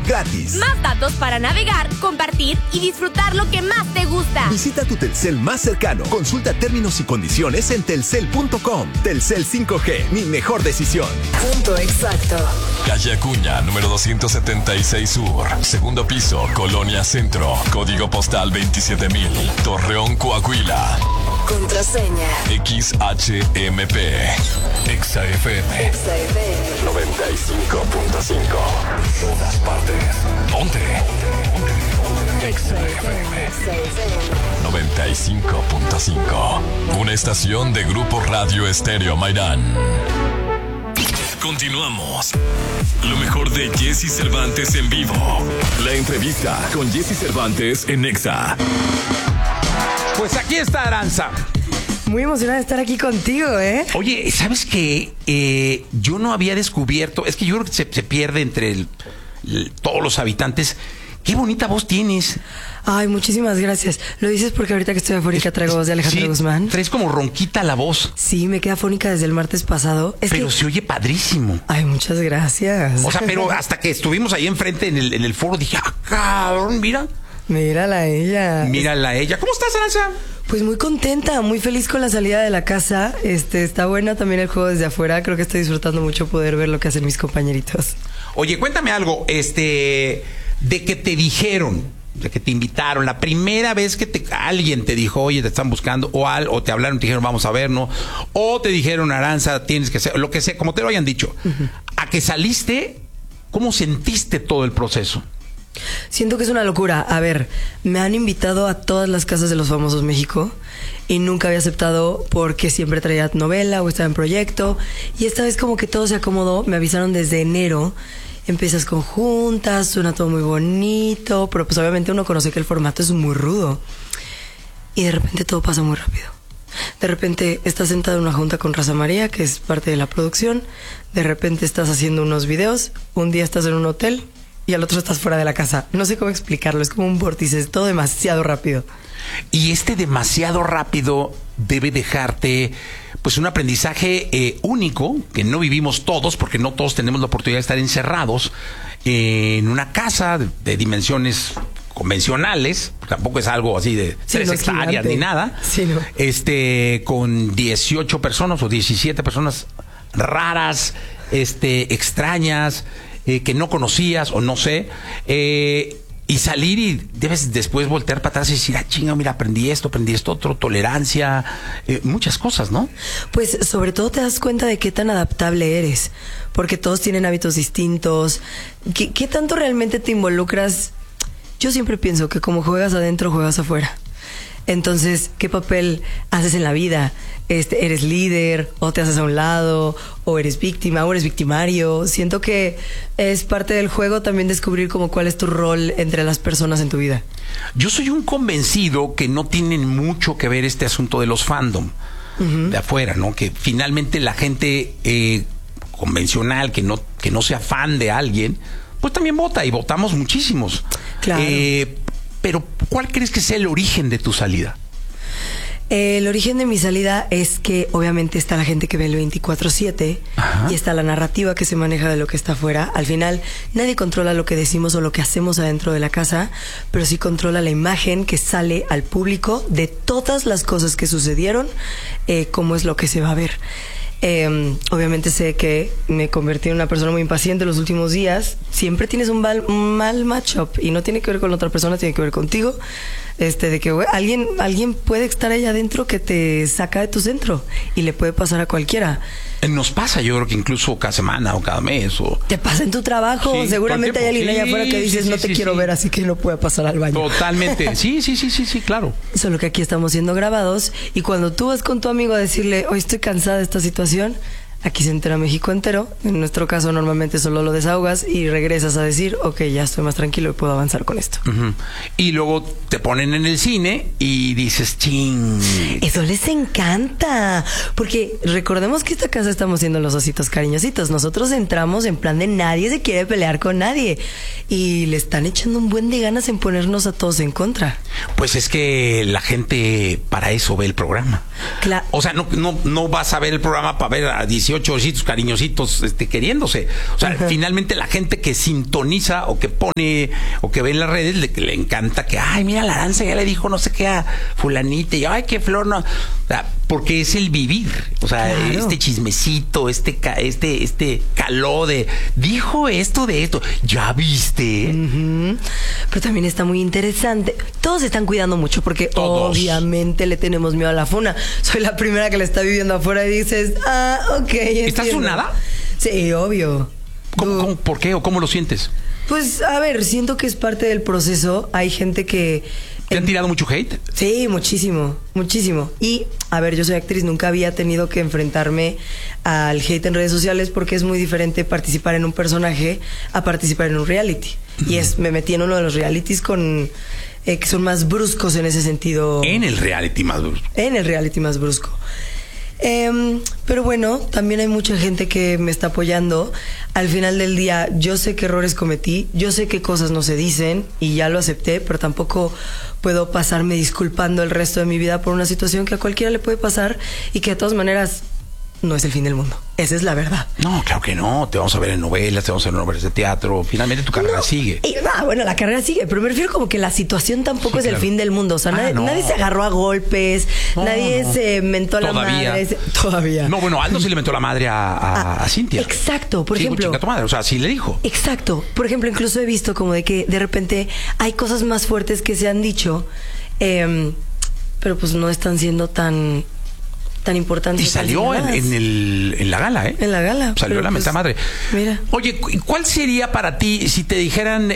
gratis. Más datos para navegar, compartir y disfrutar lo que más te gusta. Visita tu Telcel más cercano. Consulta términos y condiciones en telcel.com. Telcel 5G, mi mejor decisión. Punto exacto. Calle Acuña, número 276 Sur. Segundo piso, Colonia Centro. Código postal 27000. Torreón, Coahuila. Contraseña. XHMP. XFM. 95.5. Todas partes. Ponte. XFM 95.5. Una estación de Grupo Radio Estéreo Mairán. Continuamos. Lo mejor de Jesse Cervantes en vivo. La entrevista con Jesse Cervantes en Nexa. Pues aquí está Aranza. Muy emocionada de estar aquí contigo, ¿eh? Oye, ¿sabes qué? Yo no había descubierto, es que yo creo que se pierde entre todos los habitantes. ¡Qué bonita voz tienes! Ay, muchísimas gracias. ¿Lo dices porque ahorita que estoy afónica traigo voz de Alejandro Guzmán? Traes como ronquita la voz. Sí, me quedé afónica desde el martes pasado. Pero se oye padrísimo. Ay, muchas gracias. O sea, pero hasta que estuvimos ahí enfrente en el foro dije, cabrón, mira. Mírala a ella. Mírala a ella. ¿Cómo estás, Aranza? Pues muy contenta, muy feliz con la salida de la casa. Está buena también el juego desde afuera. Creo que estoy disfrutando mucho poder ver lo que hacen mis compañeritos. Oye, cuéntame algo, de que te dijeron, de que te invitaron, la primera vez que alguien te dijo, oye, te están buscando, o te hablaron, te dijeron, vamos a vernos, o te dijeron, Aranza, tienes que ser, lo que sea, como te lo hayan dicho. A que saliste, ¿cómo sentiste todo el proceso? Siento que es una locura. A ver, me han invitado a todas las casas de los famosos México y nunca había aceptado porque siempre traía novela o estaba en proyecto. Y esta vez como que todo se acomodó. Me avisaron desde enero. Empiezas con juntas, suena todo muy bonito, pero pues obviamente uno conoce que el formato es muy rudo. Y de repente todo pasa muy rápido. De repente estás sentado en una junta con Rosa María, que es parte de la producción. De repente estás haciendo unos videos. Un día estás en un hotel y al otro estás fuera de la casa. No sé cómo explicarlo, es como un vórtice, es todo demasiado rápido. Y demasiado rápido debe dejarte pues un aprendizaje único, que no vivimos todos, porque no todos tenemos la oportunidad de estar encerrados en una casa de dimensiones convencionales, tampoco es algo así de 3 hectáreas ni nada, sí, no. Con 18 personas o 17 personas raras, extrañas, que no conocías o no sé, y salir y debes después voltear para atrás y decir, chinga, mira, aprendí esto otro, tolerancia, muchas cosas, ¿no? Pues sobre todo te das cuenta de qué tan adaptable eres, porque todos tienen hábitos distintos. ¿Qué tanto realmente te involucras? Yo siempre pienso que como juegas adentro, juegas afuera. Entonces, ¿qué papel haces en la vida? ¿Eres líder o te haces a un lado o eres víctima o eres victimario? Siento que es parte del juego también descubrir como cuál es tu rol entre las personas en tu vida. Yo soy un convencido que no tienen mucho que ver este asunto de los fandom de afuera, ¿no? Que finalmente la gente convencional que no sea fan de alguien, pues también vota y votamos muchísimos. Claro. Pero, ¿cuál crees que sea el origen de tu salida? El origen de mi salida es que obviamente está la gente que ve el 24/7 y está la narrativa que se maneja de lo que está afuera. Al final nadie controla lo que decimos o lo que hacemos adentro de la casa, pero sí controla la imagen que sale al público de todas las cosas que sucedieron, cómo es lo que se va a ver. Obviamente sé que me convertí en una persona muy impaciente los últimos días. Siempre tienes un mal matchup y no tiene que ver con la otra persona, tiene que ver contigo. De que alguien puede estar allá adentro que te saca de tu centro y le puede pasar a cualquiera. Nos pasa, yo creo que incluso cada semana o cada mes. Te pasa en tu trabajo. Sí, seguramente hay alguien allá afuera que dices, no te quiero ver, así que no puede pasar al baño. Totalmente. Sí, claro. Solo que aquí estamos siendo grabados y cuando tú vas con tu amigo a decirle, hoy estoy cansada de esta situación, aquí se entera México entero. En nuestro caso normalmente solo lo desahogas y regresas a decir, ok, ya estoy más tranquilo y puedo avanzar con esto. Y luego te ponen en el cine y dices, ching. Eso les encanta, porque recordemos que esta casa estamos siendo los ositos cariñositos. Nosotros entramos en plan de nadie se quiere pelear con nadie y le están echando un buen de ganas en ponernos a todos en contra. Pues es que la gente para eso ve el programa. Claro. O sea, no vas a ver el programa para ver a 18 18 cariñositos queriéndose. O sea, finalmente la gente que sintoniza o que pone o que ve en las redes le encanta que, ay, mira, la Aranza ya le dijo no sé qué a fulanita y ay, qué flor, no. O sea, porque es el vivir. O sea, claro. Este chismecito, este caló de dijo esto de esto. ¿Ya viste? Pero también está muy interesante. Todos se están cuidando mucho porque obviamente le tenemos miedo a la funa. Soy la primera que le está viviendo afuera y dices, ok. ¿Estás funada? Sí, obvio. ¿Cómo, ¿Por qué o cómo lo sientes? Pues, a ver, siento que es parte del proceso. Hay gente que... ¿Te han tirado mucho hate? Sí, muchísimo, muchísimo. Y, a ver, yo soy actriz, nunca había tenido que enfrentarme al hate en redes sociales porque es muy diferente participar en un personaje a participar en un reality. Y me metí en uno de los realities que son más bruscos en ese sentido. En el reality más brusco. En el reality más brusco. Pero bueno, también hay mucha gente que me está apoyando. Al final del día, yo sé qué errores cometí, yo sé qué cosas no se dicen y ya lo acepté, pero tampoco puedo pasarme disculpando el resto de mi vida por una situación que a cualquiera le puede pasar y que de todas maneras no es el fin del mundo. Esa es la verdad. No, claro que no. Te vamos a ver en novelas, te vamos a ver en novelas de teatro. Finalmente tu carrera sigue. Bueno, la carrera sigue, pero me refiero como que la situación tampoco es el fin del mundo. O sea, nadie se agarró a golpes, nadie se mentó la madre. Todavía. No, bueno, Aldo sí le mentó la madre a Cintia. Exacto, por ejemplo. Chinga tu madre, o sea, sí le dijo. Exacto. Por ejemplo, incluso he visto como de que de repente hay cosas más fuertes que se han dicho, pero pues no están siendo tan importante. Y salió en la gala, ¿eh? En la gala. Salió la mentada madre. Mira. Oye, ¿cuál sería para ti si te dijeran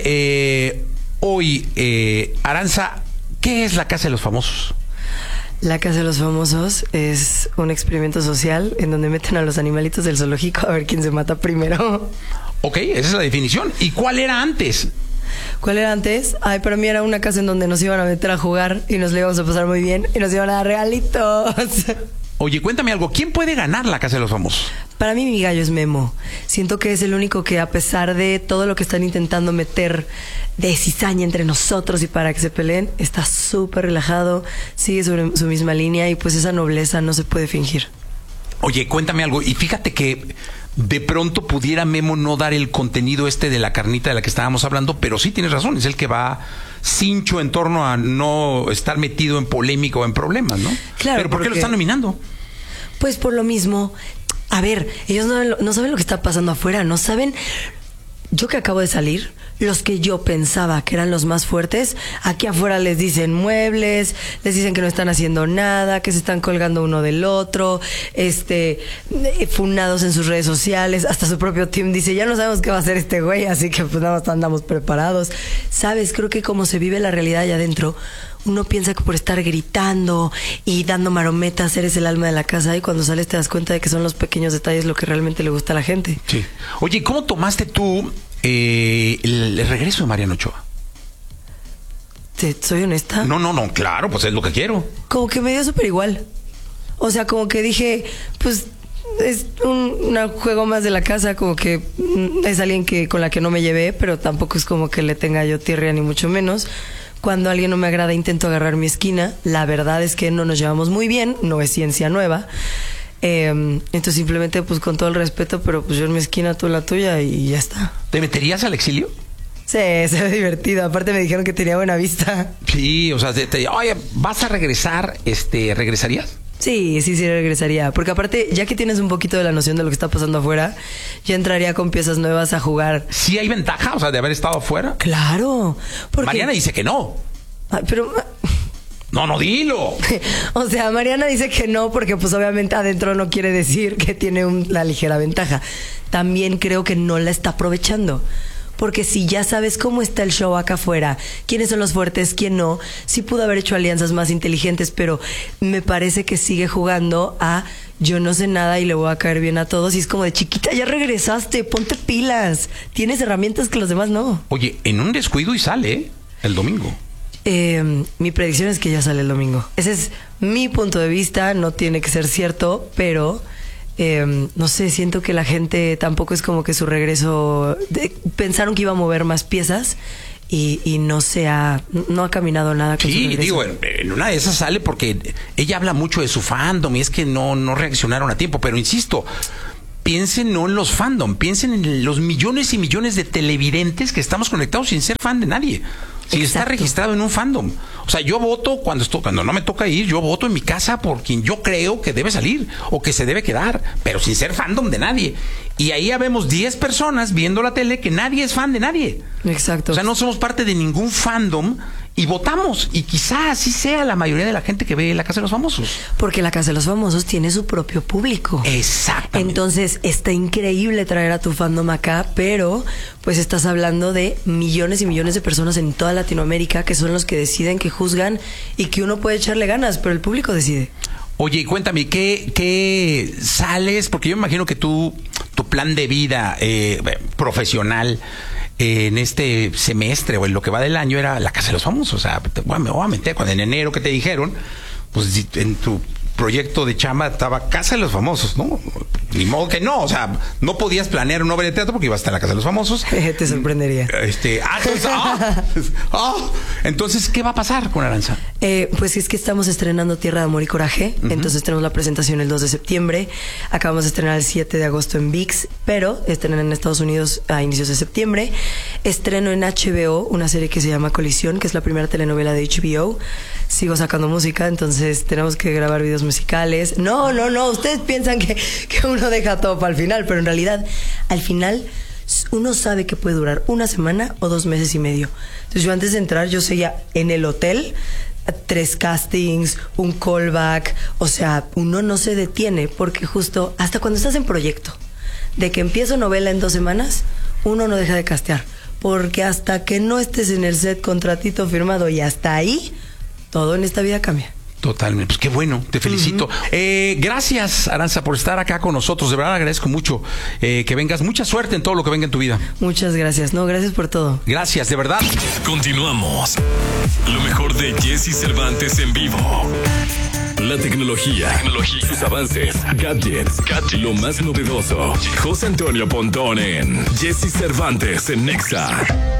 hoy, Aranza, qué es la Casa de los Famosos? La Casa de los Famosos es un experimento social en donde meten a los animalitos del zoológico a ver quién se mata primero. Ok, esa es la definición. ¿Y cuál era antes? ¿Cuál era antes? Ay, para mí era una casa en donde nos iban a meter a jugar y nos lo íbamos a pasar muy bien y nos iban a dar regalitos. Oye, cuéntame algo. ¿Quién puede ganar la Casa de los Famosos? Para mí mi gallo es Memo. Siento que es el único que, a pesar de todo lo que están intentando meter de cizaña entre nosotros y para que se peleen, está súper relajado, sigue sobre su misma línea y pues esa nobleza no se puede fingir. Oye, cuéntame algo. Y fíjate que de pronto pudiera Memo no dar el contenido de la carnita de la que estábamos hablando, pero sí tienes razón, es el que va cincho en torno a no estar metido en polémica o en problemas, ¿no? Claro. ¿Pero por qué lo están nominando? Pues por lo mismo. A ver, ellos no saben lo que está pasando afuera, no saben. Yo que acabo de salir, los que yo pensaba que eran los más fuertes, aquí afuera les dicen muebles, les dicen que no están haciendo nada, que se están colgando uno del otro, funados en sus redes sociales, hasta su propio team dice, ya no sabemos qué va a hacer este güey, así que pues nada más andamos preparados. Sabes, creo que como se vive la realidad allá adentro, uno piensa que por estar gritando y dando marometas eres el alma de la casa y cuando sales te das cuenta de que son los pequeños detalles lo que realmente le gusta a la gente. Sí. Oye, ¿cómo tomaste tú el regreso de Mariana Ochoa? ¿Soy honesta? No, claro, pues es lo que quiero. Como que me dio súper igual. O sea, como que dije, pues es un juego más de la casa, como que es alguien con la que no me llevé, pero tampoco es como que le tenga yo tirria ni mucho menos. Cuando alguien no me agrada intento agarrar mi esquina. La verdad es que no nos llevamos muy bien, no es ciencia nueva. Entonces simplemente pues con todo el respeto, pero pues yo en mi esquina, tú en la tuya y ya está. ¿Te meterías al exilio? Sí, se ve divertido. Aparte me dijeron que tenía buena vista. Sí, o sea, oye, ¿vas a regresar? ¿Regresarías? Sí, regresaría. Porque aparte, ya que tienes un poquito de la noción de lo que está pasando afuera, ya entraría con piezas nuevas a jugar. ¿Sí hay ventaja, o sea, de haber estado afuera? Claro. Porque... Mariana dice que no. Pero... No, dilo. O sea, Mariana dice que no porque pues obviamente adentro no quiere decir que tiene la ligera ventaja. También creo que no la está aprovechando. Porque si ya sabes cómo está el show acá afuera, quiénes son los fuertes, quién no, sí pudo haber hecho alianzas más inteligentes, pero me parece que sigue jugando a yo no sé nada y le voy a caer bien a todos. Y es como de chiquita, ya regresaste, ponte pilas. Tienes herramientas que los demás no. Oye, en un descuido y sale el domingo. Mi predicción es que ya sale el domingo. Ese es mi punto de vista, no tiene que ser cierto, pero... no sé, siento que la gente tampoco es como que su regreso pensaron que iba a mover más piezas y no ha caminado nada con su regreso. Digo, en una de esas sale porque ella habla mucho de su fandom y es que no reaccionaron a tiempo, pero insisto, piensen no en los fandom, piensen en los millones y millones de televidentes que estamos conectados sin ser fan de nadie. Si está registrado en un fandom. O sea, yo voto cuando no me toca ir, yo voto en mi casa por quien yo creo que debe salir o que se debe quedar, pero sin ser fandom de nadie. Y ahí habemos 10 personas viendo la tele que nadie es fan de nadie. Exacto. O sea, no somos parte de ningún fandom y votamos. Y quizá así sea la mayoría de la gente que ve La Casa de los Famosos. Porque La Casa de los Famosos tiene su propio público. Exactamente. Entonces, está increíble traer a tu fandom acá, pero pues estás hablando de millones y millones de personas en toda Latinoamérica que son los que deciden, que juzgan y que uno puede echarle ganas, pero el público decide. Oye, cuéntame, ¿qué sales? Porque yo me imagino que tu plan de vida profesional en este semestre o en lo que va del año era La Casa de los Famosos. O sea, me voy a meter cuando en enero que te dijeron, pues en tu proyecto de chamba estaba Casa de los Famosos, ¿no? Ni modo que no, o sea, no podías planear una obra de teatro porque ibas a estar en La Casa de los Famosos. Te sorprendería. Entonces, ¿qué va a pasar con Aranza? Pues es que estamos estrenando Tierra de Amor y Coraje, entonces tenemos la presentación el 2 de septiembre, acabamos de estrenar el 7 de agosto en ViX, pero estrenan en Estados Unidos a inicios de septiembre. Estreno en HBO una serie que se llama Colisión, que es la primera telenovela de HBO. Sigo sacando música, entonces tenemos que grabar videos musicales. No, ustedes piensan que uno deja todo para el final, pero en realidad, al final, uno sabe que puede durar una semana o 2 meses y medio. Entonces yo antes de entrar, yo seguía en el hotel 3 castings, un callback, o sea, uno no se detiene porque justo hasta cuando estás en proyecto, de que empiezo novela en 2 semanas, uno no deja de castear, porque hasta que no estés en el set contratito firmado y hasta ahí, todo en esta vida cambia. Totalmente, pues qué bueno, te felicito. Gracias, Aranza, por estar acá con nosotros. De verdad agradezco mucho que vengas. Mucha suerte en todo lo que venga en tu vida. Muchas gracias. No, gracias por todo. Gracias, de verdad. Continuamos. Lo mejor de Jesse Cervantes en vivo. La tecnología, sus avances, gadgets, lo más novedoso. José Antonio Pontón en Jesse Cervantes en Nexa.